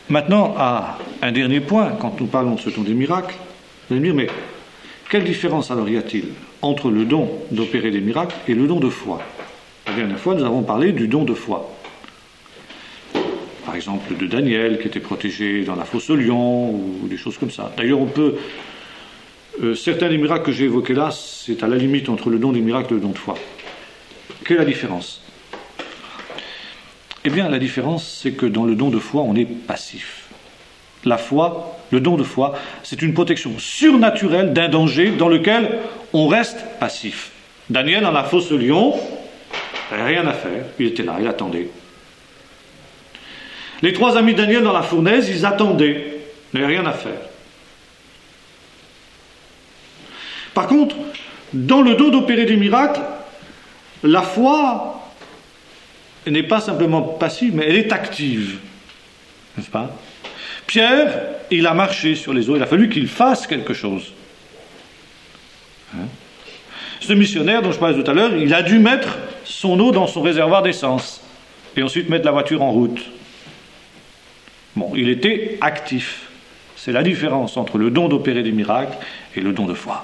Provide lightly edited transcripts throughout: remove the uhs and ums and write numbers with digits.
Maintenant, à un dernier point, quand nous parlons de ce don des miracles, vous allez me dire, mais quelle différence alors y a-t-il entre le don d'opérer des miracles et le don de foi? La dernière fois, nous avons parlé du don de foi. Par exemple, de Daniel, qui était protégé dans la fosse au lion, ou des choses comme ça. D'ailleurs, on peut... certains des miracles que j'ai évoqués là, c'est à la limite entre le don des miracles et le don de foi. Quelle est la différence? Eh bien, la différence, c'est que dans le don de foi, on est passif. La foi, le don de foi, c'est une protection surnaturelle d'un danger dans lequel on reste passif. Daniel, dans la fosse au lion, n'avait rien à faire. Il était là, il attendait. Les 3 amis de Daniel dans la fournaise, ils attendaient. Ils n'avaient rien à faire. Par contre, dans le don d'opérer des miracles, la foi n'est pas simplement passive, mais elle est active. N'est-ce pas? Pierre, il a marché sur les eaux, il a fallu qu'il fasse quelque chose. Ce missionnaire dont je parlais tout à l'heure, il a dû mettre son eau dans son réservoir d'essence et ensuite mettre la voiture en route. Bon, il était actif. C'est la différence entre le don d'opérer des miracles et le don de foi.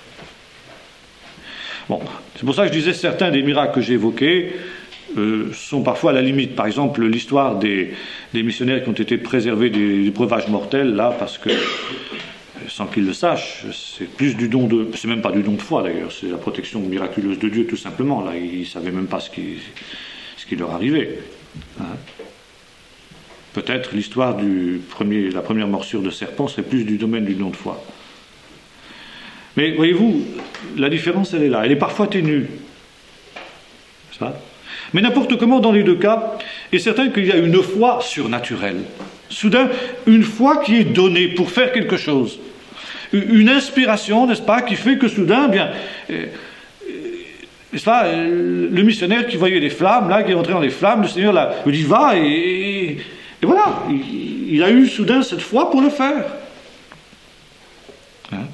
Bon, c'est pour ça que je disais certains des miracles que j'ai évoqués sont parfois à la limite. Par exemple, l'histoire des missionnaires qui ont été préservés des breuvages mortels, là, parce que, sans qu'ils le sachent, c'est plus du don de... C'est même pas du don de foi, d'ailleurs, c'est la protection miraculeuse de Dieu, tout simplement. Là, ils ne savaient même pas ce qui leur arrivait. Hein. Peut-être l'histoire la première morsure de serpent serait plus du domaine du don de foi. Mais voyez-vous, la différence, elle est là. Elle est parfois ténue. N'est-ce pas? Mais n'importe comment, dans les deux cas, il est certain qu'il y a une foi surnaturelle. Soudain, une foi qui est donnée pour faire quelque chose. Une inspiration, n'est-ce pas, qui fait que soudain, bien... n'est-ce pas, le missionnaire qui voyait les flammes, là, qui est entré dans les flammes, le Seigneur là, lui dit, va, et voilà, il a eu soudain cette foi pour le faire. Hein?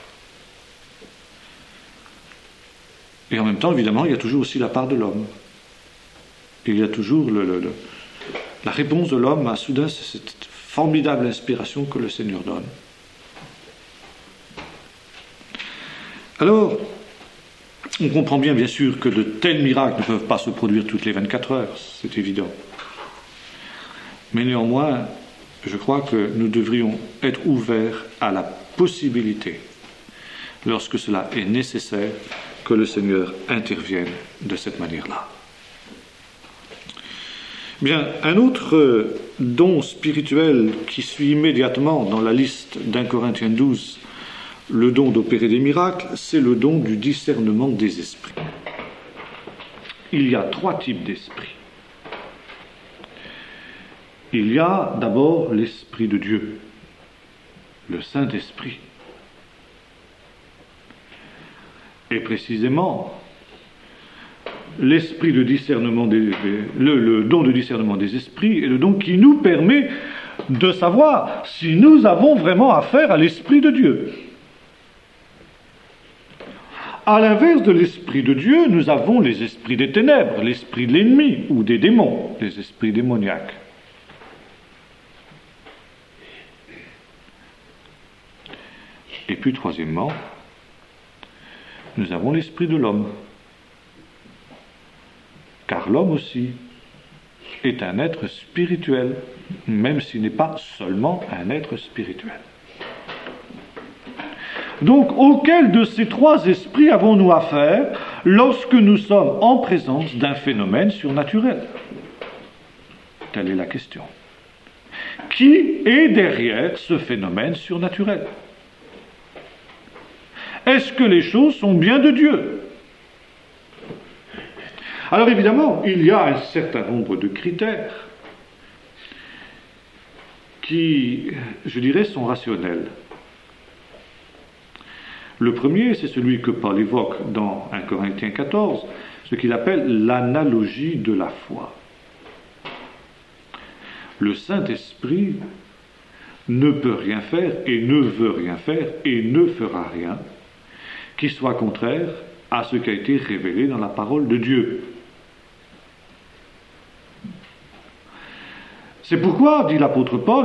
Et en même temps, évidemment, il y a toujours aussi la part de l'homme. Et il y a toujours la réponse de l'homme à soudain cette formidable inspiration que le Seigneur donne. Alors, on comprend bien sûr, que de tels miracles ne peuvent pas se produire toutes les 24 heures, c'est évident. Mais néanmoins, je crois que nous devrions être ouverts à la possibilité, lorsque cela est nécessaire, que le Seigneur intervienne de cette manière-là. Bien, un autre don spirituel qui suit immédiatement dans la liste d'1 Corinthiens 12, le don d'opérer des miracles, c'est le don du discernement des esprits. Il y a 3 types d'esprits. Il y a d'abord l'Esprit de Dieu, le Saint-Esprit. Et précisément, l'esprit de discernement le don de discernement des esprits est le don qui nous permet de savoir si nous avons vraiment affaire à l'Esprit de Dieu. À l'inverse de l'Esprit de Dieu, nous avons les esprits des ténèbres, l'esprit de l'ennemi ou des démons, les esprits démoniaques. Et puis, troisièmement, nous avons l'esprit de l'homme. Car l'homme aussi est un être spirituel, même s'il n'est pas seulement un être spirituel. Donc, auquel de ces 3 esprits avons-nous affaire lorsque nous sommes en présence d'un phénomène surnaturel? Telle est la question. Qui est derrière ce phénomène surnaturel? Est-ce que les choses sont bien de Dieu? Alors évidemment, il y a un certain nombre de critères qui, je dirais, sont rationnels. Le premier, c'est celui que Paul évoque dans 1 Corinthiens 14, ce qu'il appelle l'analogie de la foi. Le Saint-Esprit ne peut rien faire et ne veut rien faire et ne fera rien qui soit contraire à ce qui a été révélé dans la parole de Dieu. C'est pourquoi, dit l'apôtre Paul,